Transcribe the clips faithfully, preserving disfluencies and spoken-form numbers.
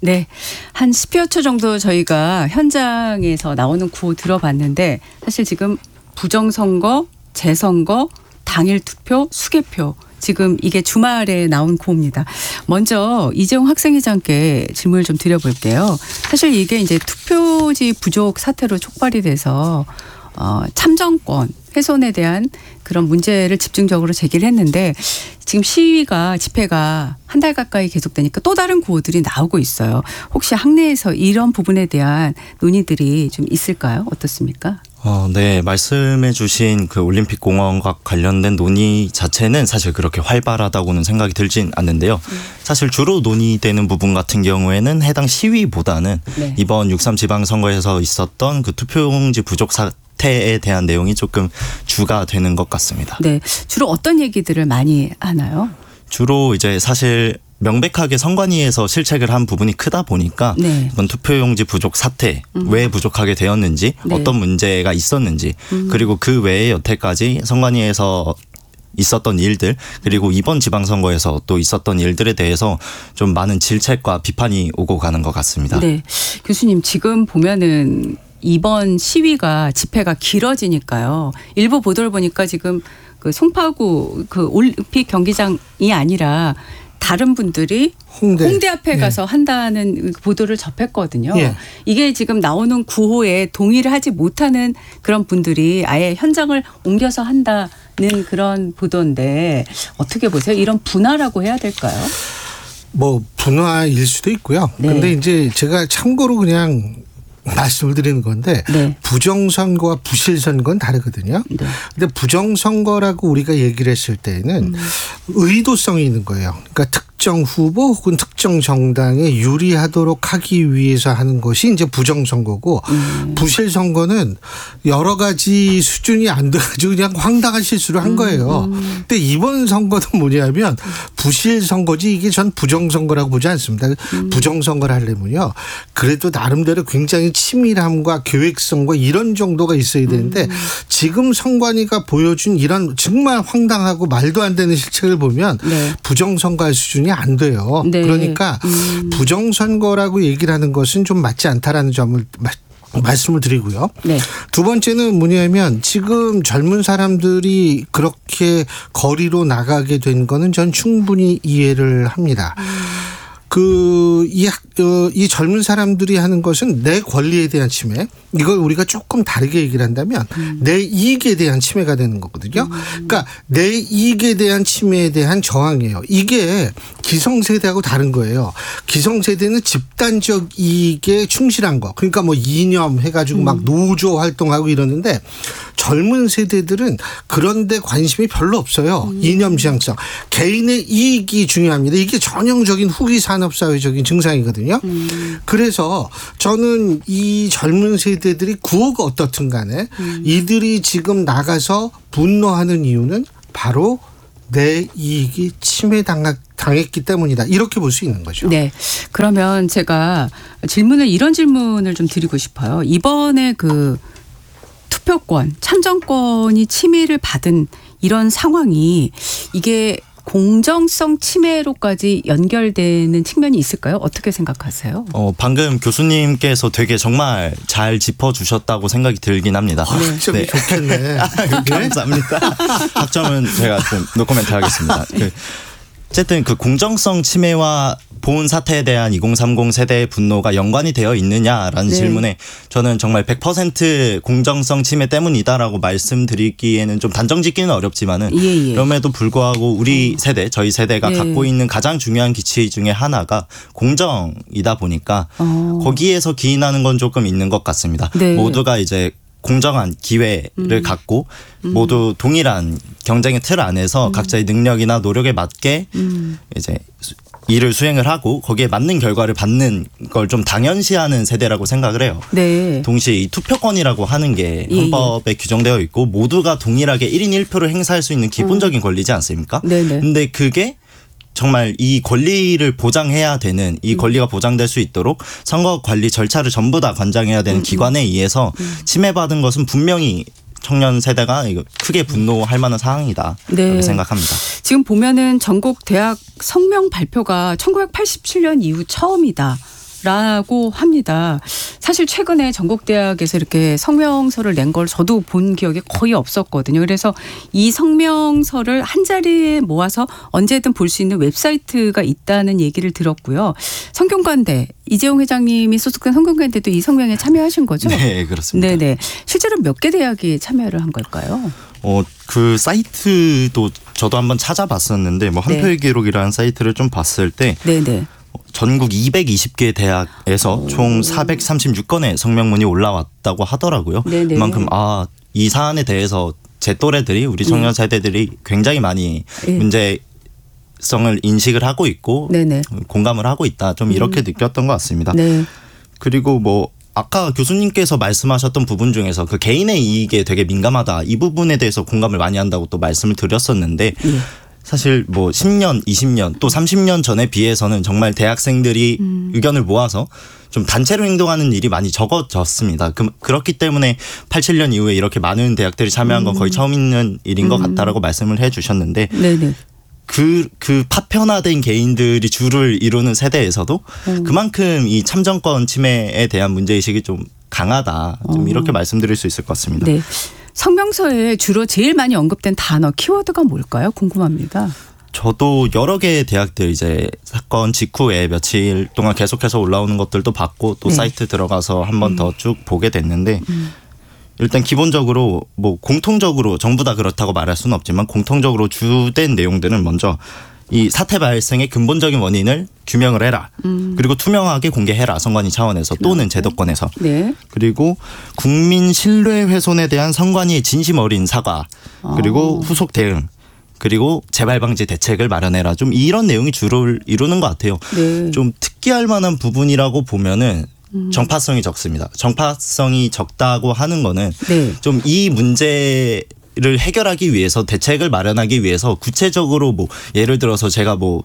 네. 한 십여 초 정도 저희가 현장에서 나오는 구호 들어봤는데 사실 지금 부정선거, 재선거, 당일 투표, 수개표 지금 이게 주말에 나온 구호입니다. 먼저 이재용 학생회장께 질문을 좀 드려볼게요. 사실 이게 이제 투표지 부족 사태로 촉발이 돼서 어, 참정권 훼손에 대한 그런 문제를 집중적으로 제기를 했는데 지금 시위가 집회가 한 달 가까이 계속되니까 또 다른 구호들이 나오고 있어요. 혹시 학내에서 이런 부분에 대한 논의들이 좀 있을까요? 어떻습니까? 어, 네, 말씀해 주신 그 올림픽 공원과 관련된 논의 자체는 사실 그렇게 활발하다고는 생각이 들진 않는데요. 음. 사실 주로 논의되는 부분 같은 경우에는 해당 시위보다는 네. 이번 육삼 지방선거에서 있었던 그 투표용지 부족 사태에 대한 내용이 조금 주가 되는 것 같습니다. 네, 주로 어떤 얘기들을 많이 하나요? 주로 이제 사실 명백하게 선관위에서 실책을 한 부분이 크다 보니까 네. 이번 투표용지 부족 사태 음. 왜 부족하게 되었는지 네. 어떤 문제가 있었는지 음. 그리고 그 외에 여태까지 선관위에서 있었던 일들 그리고 이번 지방선거에서 또 있었던 일들에 대해서 좀 많은 질책과 비판이 오고 가는 것 같습니다. 네, 교수님 지금 보면은 이번 시위가 집회가 길어지니까요. 일부 보도를 보니까 지금 그 송파구 그 올림픽 경기장이 아니라 다른 분들이 홍대, 홍대 앞에 가서 예. 한다는 보도를 접했거든요. 예. 이게 지금 나오는 구호에 동의를 하지 못하는 그런 분들이 아예 현장을 옮겨서 한다는 그런 보도인데 어떻게 보세요? 이런 분화라고 해야 될까요? 뭐 분화일 수도 있고요. 그런데 네. 이제 제가 참고로 그냥 말씀을 드리는 건데 네. 부정선거와 부실선거는 다르거든요. 네. 근데 부정선거라고 우리가 얘기를 했을 때는 음. 의도성이 있는 거예요. 그러니까 특정 후보 혹은 특정 정당에 유리하도록 하기 위해서 하는 것이 이제 부정선거고 음. 부실선거는 여러 가지 수준이 안 돼가지고 그냥 황당한 실수를 한 거예요. 음. 근데 이번 선거는 뭐냐면 부실선거지 이게 전 부정선거라고 보지 않습니다. 음. 부정선거를 하려면요. 그래도 나름대로 굉장히 치밀함과 계획성과 이런 정도가 있어야 되는데 음. 지금 선관위가 보여준 이런 정말 황당하고 말도 안 되는 실책을 보면 네. 부정선거할 수준이 안 돼요. 네. 그러니까 음. 부정선거라고 얘기를 하는 것은 좀 맞지 않다라는 점을 말씀을 드리고요. 네. 두 번째는 뭐냐면 지금 젊은 사람들이 그렇게 거리로 나가게 된 거는 전 충분히 이해를 합니다. 음. 그, 이, 어, 이 젊은 사람들이 하는 것은 내 권리에 대한 침해, 이걸 우리가 조금 다르게 얘기를 한다면 음. 내 이익에 대한 침해가 되는 거거든요. 음. 그러니까 내 이익에 대한 침해에 대한 저항이에요. 이게 기성세대하고 다른 거예요. 기성세대는 집단적 이익에 충실한 거. 그러니까 뭐 이념 해가지고 음. 막 노조 활동하고 이러는데 젊은 세대들은 그런 데 관심이 별로 없어요. 음. 이념 지향성. 개인의 이익이 중요합니다. 이게 전형적인 후기 산업사회적인 증상이거든요. 음. 그래서 저는 이 젊은 세대들이 구호가 어떻든 간에 음. 이들이 지금 나가서 분노하는 이유는 바로 내 이익이 침해당했기 때문이다. 이렇게 볼 수 있는 거죠. 네. 그러면 제가 질문을 이런 질문을 좀 드리고 싶어요. 이번에 그 투표권, 참정권이 침해를 받은 이런 상황이 이게 공정성 침해로까지 연결되는 측면이 있을까요? 어떻게 생각하세요? 어, 방금 교수님께서 되게 정말 잘 짚어주셨다고 생각이 들긴 합니다. 아, 네. 네. 좋겠네. 감사합니다. 학점은 제가 좀 노코멘트 하겠습니다. 그, 어쨌든 그 공정성 침해와 보훈 사태에 대한 이공삼공 세대의 분노가 연관이 되어 있느냐라는 네. 질문에 저는 정말 백 퍼센트 공정성 침해 때문이다라고 말씀드리기에는 좀 단정 짓기는 어렵지만은 예, 예. 그럼에도 불구하고 우리 세대, 저희 세대가 네. 갖고 있는 가장 중요한 기치 중에 하나가 공정이다 보니까 어. 거기에서 기인하는 건 조금 있는 것 같습니다. 네. 모두가 이제 공정한 기회를 음. 갖고 음. 모두 동일한 경쟁의 틀 안에서 음. 각자의 능력이나 노력에 맞게 음. 이제 일을 수행을 하고 거기에 맞는 결과를 받는 걸 좀 당연시하는 세대라고 생각을 해요. 네. 동시에 이 투표권이라고 하는 게 헌법에 예, 예. 규정되어 있고 모두가 동일하게 일 인 일 표를 행사할 수 있는 기본적인 음. 권리지 않습니까? 네네. 근데 그게 정말 이 권리를 보장해야 되는 이 권리가 보장될 수 있도록 선거 관리 절차를 전부 다 관장해야 되는 기관에 의해서 침해받은 것은 분명히 청년 세대가 크게 분노할 만한 상황이다. 네. 그렇게 생각합니다. 지금 보면은 전국 대학 성명 발표가 천구백팔십칠 년 이후 처음이다. 라고 합니다. 사실 최근에 전국대학에서 이렇게 성명서를 낸 걸 저도 본 기억이 거의 없었거든요. 그래서 이 성명서를 한 자리에 모아서 언제든 볼 수 있는 웹사이트가 있다는 얘기를 들었고요. 성균관대 이재용 회장님이 소속된 성균관대도 이 성명에 참여하신 거죠? 네, 그렇습니다. 네네. 실제로 몇 개 대학이 참여를 한 걸까요? 어, 그 사이트도 저도 한번 찾아봤었는데 뭐 한표의 네. 기록이라는 사이트를 좀 봤을 때 네네. 전국 이백이십 개 대학에서 오. 총 사백삼십육 건의 성명문이 올라왔다고 하더라고요. 네네. 그만큼 아, 이 사안에 대해서 제 또래들이 우리 청년 세대들이 굉장히 많이 네. 문제성을 인식을 하고 있고 네네. 공감을 하고 있다. 좀 이렇게 음. 느꼈던 것 같습니다. 네. 그리고 뭐 아까 교수님께서 말씀하셨던 부분 중에서 그 개인의 이익에 되게 민감하다. 이 부분에 대해서 공감을 많이 한다고 또 말씀을 드렸었는데 네. 사실 뭐 십 년, 이십 년 또 삼십 년 전에 비해서는 정말 대학생들이 음. 의견을 모아서 좀 단체로 행동하는 일이 많이 적어졌습니다. 그, 그렇기 때문에 팔십칠 년 이후에 이렇게 많은 대학들이 참여한 건 거의 처음 있는 일인 것 같다라고 말씀을 해 주셨는데 네네. 그, 그 파편화된 개인들이 주를 이루는 세대에서도 음. 그만큼 이 참정권 침해에 대한 문제의식이 좀 강하다. 좀 이렇게 어. 말씀드릴 수 있을 것 같습니다. 네. 성명서에 주로 제일 많이 언급된 단어, 키워드가 뭘까요? 궁금합니다. 저도 여러 개의 대학들 이제 사건 직후에 며칠 동안 계속해서 올라오는 것들도 봤고 또 네. 사이트 들어가서 한 번 더 쭉 음. 보게 됐는데 음. 일단 기본적으로 뭐 공통적으로 전부 다 그렇다고 말할 수는 없지만 공통적으로 주된 내용들은 먼저 이 사태 발생의 근본적인 원인을 규명을 해라. 음. 그리고 투명하게 공개해라. 선관위 차원에서 또는 제도권에서. 네. 그리고 국민 신뢰 훼손에 대한 선관위의 진심 어린 사과. 그리고 아. 후속 대응. 그리고 재발 방지 대책을 마련해라. 좀 이런 내용이 주를 이루는 것 같아요. 네. 좀 특기할 만한 부분이라고 보면은 음. 정파성이 적습니다. 정파성이 적다고 하는 거는 네. 좀 이 문제 를 해결하기 위해서 대책을 마련하기 위해서 구체적으로 뭐 예를 들어서 제가 뭐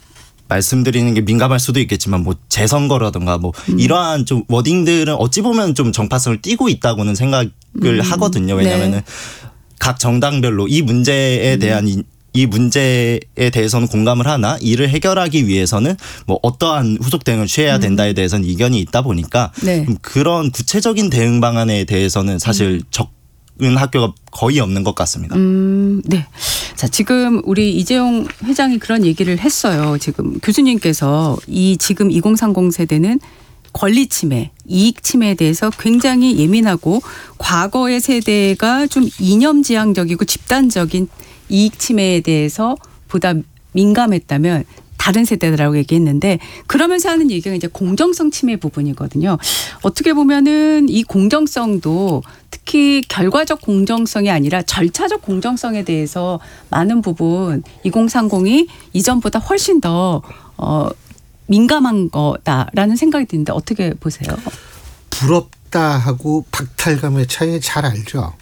말씀드리는 게 민감할 수도 있겠지만 뭐 재선거라든가 뭐 음. 이러한 좀 워딩들은 어찌 보면 좀 정파성을 띠고 있다고는 생각을 음. 하거든요. 왜냐하면은 네. 각 정당별로 이 문제에 대한 음. 이, 이 문제에 대해서는 공감을 하나 이를 해결하기 위해서는 뭐 어떠한 후속 대응을 취해야 된다에 대해서는 이견이 있다 보니까 네. 그런 구체적인 대응 방안에 대해서는 사실 음. 적 은 학교가 거의 없는 것 같습니다. 음, 네. 자, 지금 우리 이재용 회장이 그런 얘기를 했어요. 지금 교수님께서 이 지금 이공삼공 세대는 권리 침해, 이익 침해에 대해서 굉장히 예민하고 과거의 세대가 좀 이념지향적이고 집단적인 이익 침해에 대해서 보다 민감했다면 다른 세대라고 얘기했는데 그러면서 하는 얘기가 이제 공정성 침해 부분이거든요. 어떻게 보면은 이 공정성도 특히 결과적 공정성이 아니라 절차적 공정성에 대해서 많은 부분 이공삼공이 이전보다 훨씬 더 어, 민감한 거다라는 생각이 드는데 어떻게 보세요? 부럽다 하고 박탈감의 차이 잘 알죠.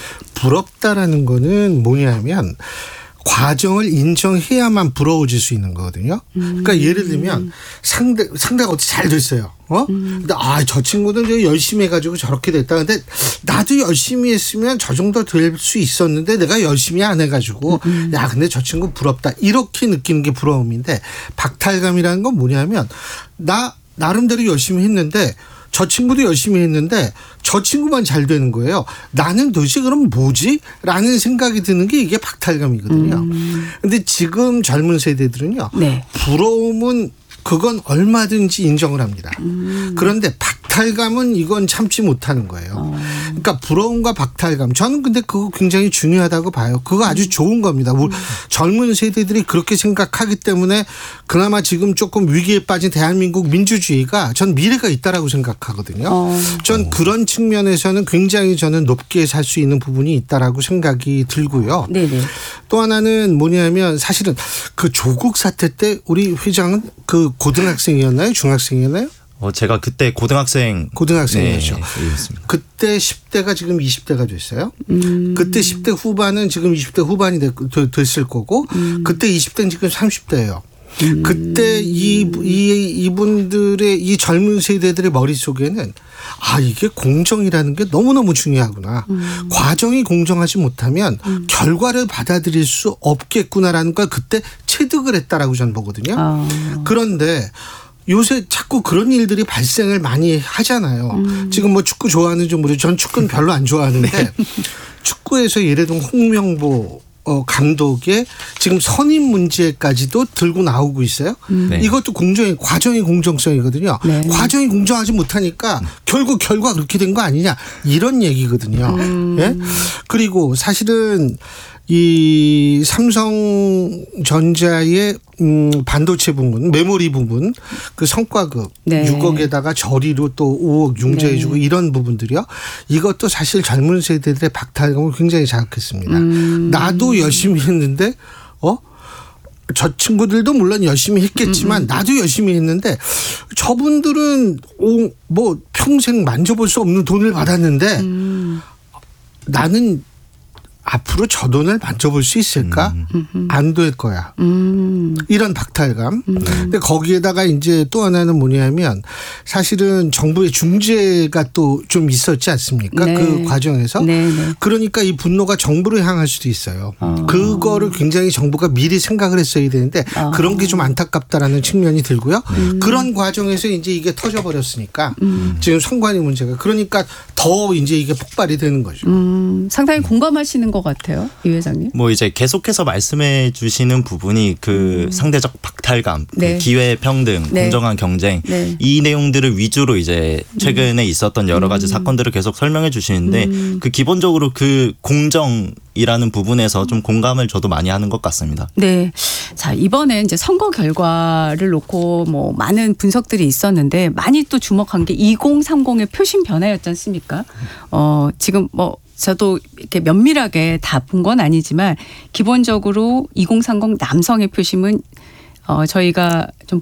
부럽다라는 거는 뭐냐면 과정을 인정해야만 부러워질 수 있는 거거든요. 그러니까 음. 예를 들면 상대, 상대가 어떻게 잘 됐어요. 어? 음. 근데 아, 저 친구들 열심히 해가지고 저렇게 됐다. 근데 나도 열심히 했으면 저 정도 될 수 있었는데 내가 열심히 안 해가지고 음. 야, 근데 저 친구 부럽다. 이렇게 느끼는 게 부러움인데 박탈감이라는 건 뭐냐면 나 나름대로 열심히 했는데 저 친구도 열심히 했는데 저 친구만 잘 되는 거예요. 나는 도대체 그럼 뭐지? 라는 생각이 드는 게 이게 박탈감이거든요. 음. 근데 지금 젊은 세대들은요. 네. 부러움은 그건 얼마든지 인정을 합니다. 음. 그런데 박탈감은 이건 참지 못하는 거예요. 어. 그러니까 부러움과 박탈감. 저는 근데 그거 굉장히 중요하다고 봐요. 그거 아주 좋은 겁니다. 음. 젊은 세대들이 그렇게 생각하기 때문에 그나마 지금 조금 위기에 빠진 대한민국 민주주의가 전 미래가 있다라고 생각하거든요. 어. 전 그런 측면에서는 굉장히 저는 높게 살 수 있는 부분이 있다라고 생각이 들고요. 네네. 또 하나는 뭐냐면 사실은 그 조국 사태 때 우리 회장은 그 고등학생이었나요? 중학생이었나요? 어, 제가 그때 고등학생. 고등학생이었죠. 네, 그때 십 대가 지금 이십 대가 됐어요. 음. 그때 십 대 후반은 지금 이십 대 후반이 됐을 거고 음. 그때 이십 대는 지금 삼십 대예요. 음. 그때 이, 이, 이분들의 이 젊은 세대들의 머릿속에는 아, 이게 공정이라는 게 너무너무 중요하구나. 음. 과정이 공정하지 못하면 음. 결과를 받아들일 수 없겠구나라는 걸 그때 체득을 했다라고 저는 보거든요. 아. 그런데 요새 자꾸 그런 일들이 발생을 많이 하잖아요. 음. 지금 뭐 축구 좋아하는지 모르죠. 전 축구는 별로 안 좋아하는데 네. 축구에서 예를 들면 홍명보 어, 감독의 지금 선임 문제까지도 들고 나오고 있어요. 음. 네. 이것도 공정이 과정이 공정성이거든요. 네. 과정이 공정하지 못하니까 음. 결국 결과 그렇게 된 거 아니냐 이런 얘기거든요. 음. 예? 그리고 사실은 이 삼성전자의 음 반도체 부분, 메모리 부분, 그 성과급 네. 육억에다가 저리로 또 오억 융자해주고 네. 이런 부분들이요. 이것도 사실 젊은 세대들의 박탈감을 굉장히 자극했습니다. 음. 나도 열심히 했는데 어? 저 친구들도 물론 열심히 했겠지만 음. 나도 열심히 했는데 저분들은 오, 뭐 평생 만져볼 수 없는 돈을 받았는데 음. 나는 앞으로 저 돈을 만져볼 수 있을까? 음. 안 될 거야. 음. 이런 박탈감. 음. 근데 거기에다가 이제 또 하나는 뭐냐면 사실은 정부의 중재가 또 좀 있었지 않습니까? 네. 그 과정에서. 네, 네. 그러니까 이 분노가 정부를 향할 수도 있어요. 어. 그거를 굉장히 정부가 미리 생각을 했어야 되는데 어. 그런 게 좀 안타깝다라는 측면이 들고요. 음. 그런 과정에서 이제 이게 터져버렸으니까 음. 지금 선관위 문제가 그러니까 더 이제 이게 폭발이 되는 거죠. 음. 상당히 공감하시는 것 같아요, 이 회장님. 뭐 이제 계속해서 말씀해 주시는 부분이 그 음. 상대적 박탈감, 네. 그 기회 평등, 네. 공정한 경쟁 네. 이 내용들을 위주로 이제 최근에 있었던 여러 가지 음. 사건들을 계속 설명해 주시는데 음. 그 기본적으로 그 공정이라는 부분에서 좀 공감을 저도 많이 하는 것 같습니다. 네, 자 이번에 이제 선거 결과를 놓고 뭐 많은 분석들이 있었는데 많이 또 주목한 게 이공삼공의 표심 변화였지 않습니까? 어 지금 뭐. 저도 이렇게 면밀하게 다 본 건 아니지만 기본적으로 이공삼공 남성의 표심은 어 저희가 좀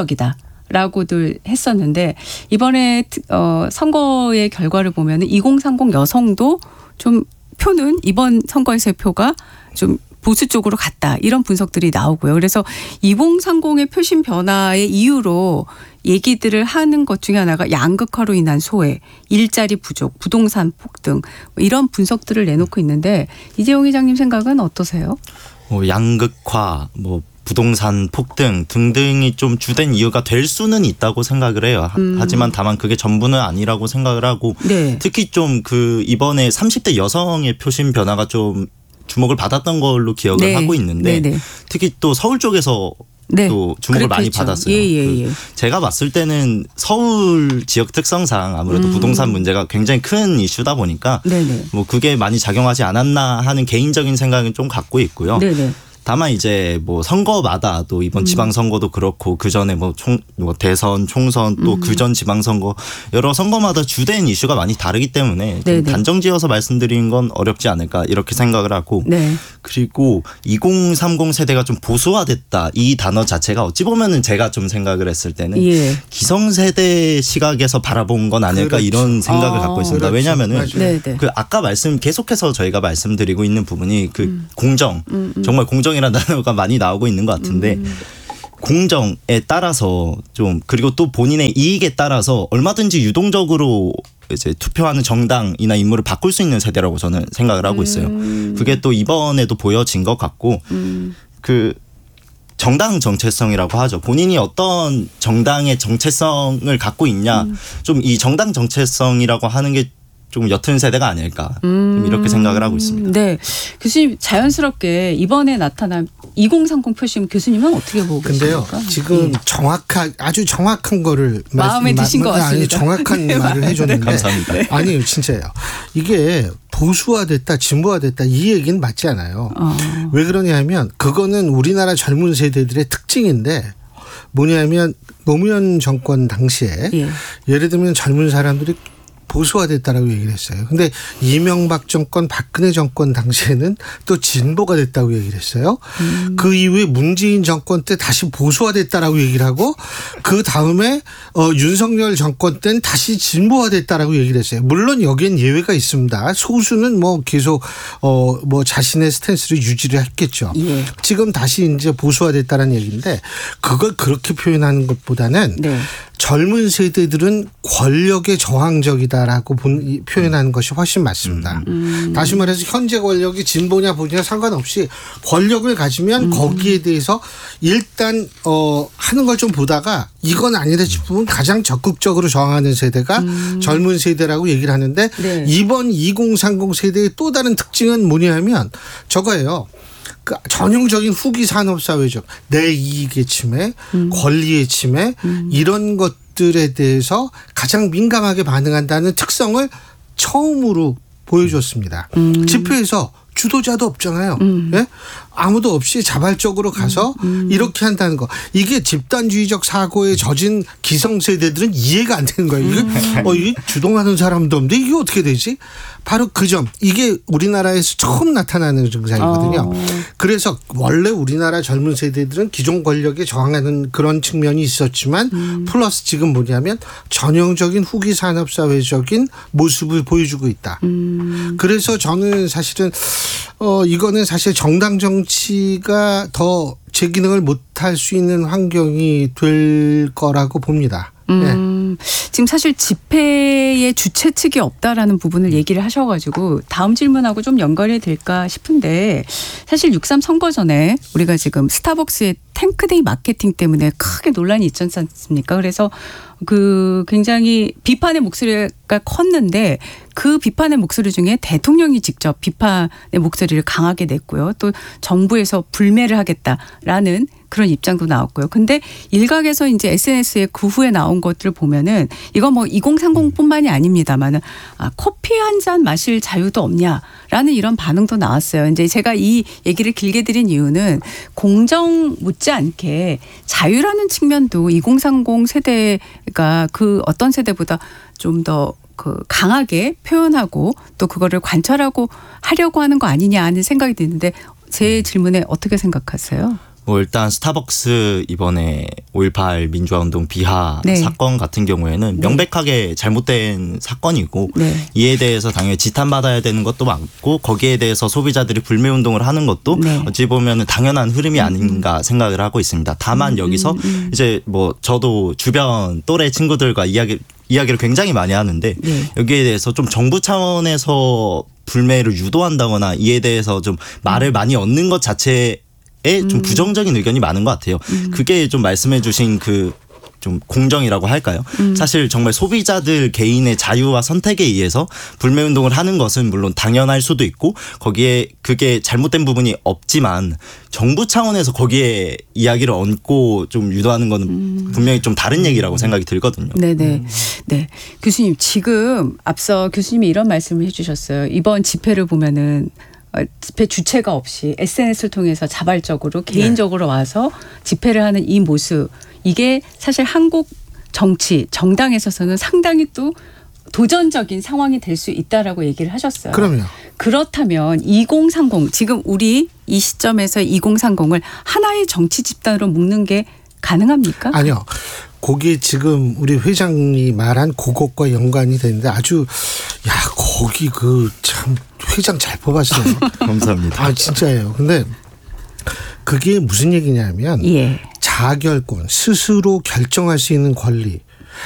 보수적이다라고들 했었는데 이번에 어 선거의 결과를 보면 이공삼공 여성도 좀 표는 이번 선거에서의 표가 좀 보수 쪽으로 갔다 이런 분석들이 나오고요. 그래서 이공삼공의 표심 변화의 이유로 얘기들을 하는 것 중에 하나가 양극화로 인한 소외, 일자리 부족, 부동산 폭등 이런 분석들을 내놓고 있는데 이재용 회장님 생각은 어떠세요? 뭐 양극화, 뭐 부동산 폭등 등등이 좀 주된 이유가 될 수는 있다고 생각을 해요. 음. 하지만 다만 그게 전부는 아니라고 생각을 하고 네. 특히 좀 그 이번에 삼십 대 여성의 표심 변화가 좀 주목을 받았던 걸로 기억을 네. 하고 있는데 네, 네. 특히 또 서울 쪽에서 네. 또 주목을 그렇겠죠. 많이 받았어요. 예, 예, 예. 그 제가 봤을 때는 서울 지역 특성상 아무래도 음. 부동산 문제가 굉장히 큰 이슈다 보니까 네네. 뭐 그게 많이 작용하지 않았나 하는 개인적인 생각은 좀 갖고 있고요. 네네. 다만 이제 뭐 선거마다 또 이번 음. 지방선거도 그렇고 그 전에 뭐 총 뭐 대선, 총선 또 그 전 지방선거 여러 선거마다 주된 이슈가 많이 다르기 때문에 좀 단정지어서 말씀드리는 건 어렵지 않을까 이렇게 생각을 하고 네. 그리고 이공삼공 세대가 좀 보수화됐다 이 단어 자체가 어찌 보면은 제가 좀 생각을 했을 때는 예. 기성세대 시각에서 바라본 건 아닐까 그렇죠. 이런 생각을 아. 갖고 있습니다. 그렇죠. 왜냐하면은 그 아까 말씀 계속해서 저희가 말씀드리고 있는 부분이 그 음. 공정 음, 음. 정말 공정 이라는 단어가 많이 나오고 있는 것 같은데 음. 공정에 따라서 좀 그리고 또 본인의 이익에 따라서 얼마든지 유동적으로 이제 투표하는 정당이나 인물을 바꿀 수 있는 세대라고 저는 생각을 하고 있어요. 음. 그게 또 이번에도 보여진 것 같고 음. 그 정당 정체성이라고 하죠. 본인이 어떤 정당의 정체성을 갖고 있냐 음. 좀 이 정당 정체성이라고 하는 게 좀 옅은 세대가 아닐까 음. 이렇게 생각을 하고 있습니다. 네, 교수님 자연스럽게 이번에 나타난 이공삼공 표심 교수님은 어떻게 보고 근데요, 계십니까? 지금 네. 정확한 아주 정확한 거를 마음에 말, 드신 것 같습니다. 아니, 정확한 네. 말을 해줬는데 감사합니다. 네. 아니요, 진짜예요. 이게 보수화됐다, 진보화됐다 이 얘기는 맞지 않아요. 어. 왜 그러냐면 그거는 우리나라 젊은 세대들의 특징인데 뭐냐면 노무현 정권 당시에 예. 예를 들면 젊은 사람들이 보수화됐다라고 얘기를 했어요. 근데 이명박 정권, 박근혜 정권 당시에는 또 진보가 됐다고 얘기를 했어요. 음. 그 이후에 문재인 정권 때 다시 보수화됐다라고 얘기를 하고 그 다음에 어, 윤석열 정권 때는 다시 진보화됐다라고 얘기를 했어요. 물론 여기엔 예외가 있습니다. 소수는 뭐 계속 어, 뭐 자신의 스탠스를 유지를 했겠죠. 예. 지금 다시 이제 보수화됐다는 얘기인데 그걸 그렇게 표현하는 것보다는 네. 젊은 세대들은 권력에 저항적이다라고 본, 표현하는 것이 훨씬 맞습니다. 음. 다시 말해서 현재 권력이 진보냐 보냐 상관없이 권력을 가지면 음. 거기에 대해서 일단 어, 하는 걸 좀 보다가 이건 아니다 싶으면 가장 적극적으로 저항하는 세대가 음. 젊은 세대라고 얘기를 하는데 네. 이번 이공삼공 세대의 또 다른 특징은 뭐냐면 저거예요. 그 전형적인 후기 산업 사회적 내 이익의 침해, 음. 권리의 침해 음. 이런 것들에 대해서 가장 민감하게 반응한다는 특성을 처음으로 보여줬습니다. 음. 집회에서 주도자도 없잖아요. 음. 예? 아무도 없이 자발적으로 가서 음. 음. 이렇게 한다는 거. 이게 집단주의적 사고에 젖은 기성세대들은 이해가 안 되는 거예요. 이게, 음. 어, 이게 주동하는 사람도 없는데 이게 어떻게 되지? 바로 그 점. 이게 우리나라에서 처음 나타나는 증상이거든요. 어. 그래서 원래 우리나라 젊은 세대들은 기존 권력에 저항하는 그런 측면이 있었지만 음. 플러스 지금 뭐냐면 전형적인 후기 산업사회적인 모습을 보여주고 있다. 음. 그래서 저는 사실은 어, 이거는 사실 정당 정치가 더 제 기능을 못할 수 있는 환경이 될 거라고 봅니다. 음, 네. 지금 사실 집회의 주최 측이 없다라는 부분을 얘기를 하셔가지고 다음 질문하고 좀 연결이 될까 싶은데 사실 육삼 선거 전에 우리가 지금 스타벅스의 탱크데이 마케팅 때문에 크게 논란이 있지 않습니까? 그래서 그 굉장히 비판의 목소리가 컸는데 그 비판의 목소리 중에 대통령이 직접 비판의 목소리를 강하게 냈고요. 또 정부에서 불매를 하겠다라는 그런 입장도 나왔고요. 근데 일각에서 이제 에스엔에스에 그 후에 나온 것들을 보면은 이거 뭐 이공삼공뿐만이 아닙니다만은 아, 커피 한 잔 마실 자유도 없냐라는 이런 반응도 나왔어요. 이제 제가 이 얘기를 길게 드린 이유는 공정 못지않게 자유라는 측면도 이공삼공 세대가 그 어떤 세대보다 좀 더 그 강하게 표현하고 또 그거를 관철하고 하려고 하는 거 아니냐 하는 생각이 드는데 제 질문에 어떻게 생각하세요? 뭐 일단 스타벅스 이번에 오일팔 민주화운동 비하 네. 사건 같은 경우에는 명백하게 잘못된 사건이고 네. 이에 대해서 당연히 지탄받아야 되는 것도 많고 거기에 대해서 소비자들이 불매운동을 하는 것도 네. 어찌 보면 당연한 흐름이 아닌가 생각을 하고 있습니다. 다만 음, 여기서 음, 음. 이제 뭐 저도 주변 또래 친구들과 이야기, 이야기를 굉장히 많이 하는데 네. 여기에 대해서 좀 정부 차원에서 불매를 유도한다거나 이에 대해서 좀 말을 많이 얻는 것 자체 에 좀 부정적인 의견이 많은 것 같아요. 음. 그게 좀 말씀해 주신 그 좀 공정이라고 할까요? 음. 사실 정말 소비자들 개인의 자유와 선택에 의해서 불매운동을 하는 것은 물론 당연할 수도 있고 거기에 그게 잘못된 부분이 없지만 정부 차원에서 거기에 이야기를 얹고 좀 유도하는 건 음. 분명히 좀 다른 얘기라고 생각이 들거든요. 네네. 음. 네. 교수님 지금 앞서 교수님이 이런 말씀을 해 주셨어요. 이번 집회를 보면은 집회 주체가 없이 에스엔에스를 통해서 자발적으로 개인적으로 네. 와서 집회를 하는 이 모습 이게 사실 한국 정치 정당에 있어서는 상당히 또 도전적인 상황이 될 수 있다라고 얘기를 하셨어요. 그럼요. 그렇다면 이공삼공 지금 우리 이 시점에서 이공삼공을 하나의 정치 집단으로 묶는 게 가능합니까? 아니요. 거기에 지금 우리 회장이 말한 그것과 연관이 되는데 아주 야 거기 그 참 회장 잘 뽑았어요. 감사합니다. 아 진짜예요. 근데 그게 무슨 얘기냐면 예. 자결권 스스로 결정할 수 있는 권리